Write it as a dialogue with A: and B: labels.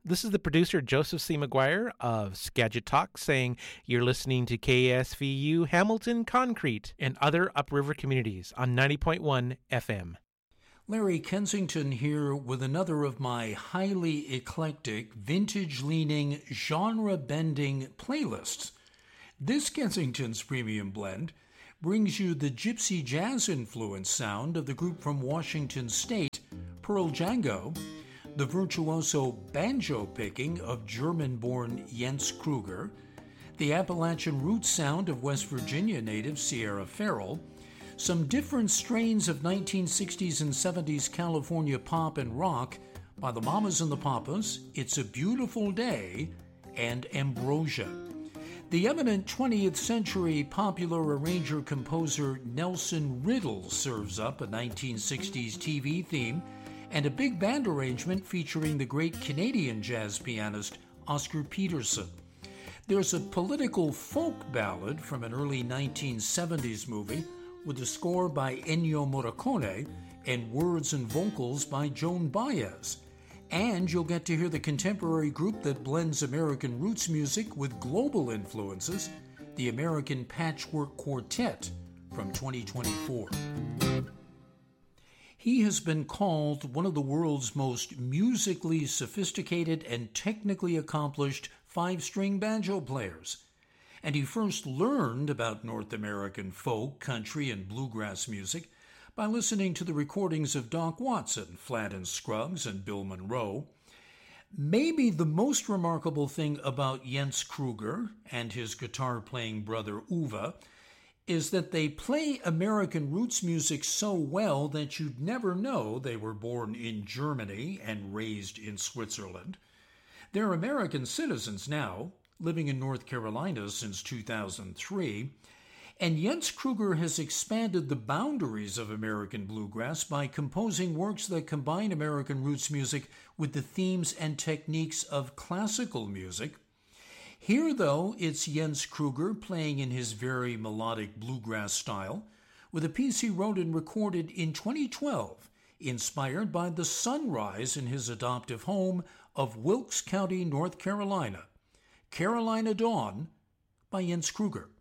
A: This is the producer, Joseph C. McGuire of Skagit Talk, saying you're listening to KSVU Hamilton Concrete and other upriver communities on 90.1 FM.
B: Larry Kensington here with another of my highly eclectic, vintage-leaning, genre-bending playlists. This Kensington's Premium Blend brings you the gypsy jazz-influenced sound of the group from Washington State, Pearl Django, the virtuoso banjo-picking of German-born Jens Kruger, the Appalachian roots sound of West Virginia native Sierra Farrell, some different strains of 1960s and 70s California pop and rock by the Mamas and the Papas, It's a Beautiful Day, and Ambrosia. The eminent 20th century popular arranger-composer Nelson Riddle serves up a 1960s TV theme and a big band arrangement featuring the great Canadian jazz pianist Oscar Peterson. There's a political folk ballad from an early 1970s movie with a score by Ennio Morricone and words and vocals by Joan Baez. And you'll get to hear the contemporary group that blends American roots music with global influences, the American Patchwork Quartet from 2024. He has been called one of the world's most musically sophisticated and technically accomplished five-string banjo players. And he first learned about North American folk, country, and bluegrass music by listening to the recordings of Doc Watson, Flatt and Scruggs, and Bill Monroe. Maybe the most remarkable thing about Jens Kruger and his guitar-playing brother Uwe is that they play American roots music so well that you'd never know they were born in Germany and raised in Switzerland. They're American citizens now, living in North Carolina since 2003, and Jens Kruger has expanded the boundaries of American bluegrass by composing works that combine American roots music with the themes and techniques of classical music. Here, though, it's Jens Kruger playing in his very melodic bluegrass style, with a piece he wrote and recorded in 2012, inspired by the sunrise in his adoptive home of Wilkes County, North Carolina. Carolina Dawn by Jens Kruger.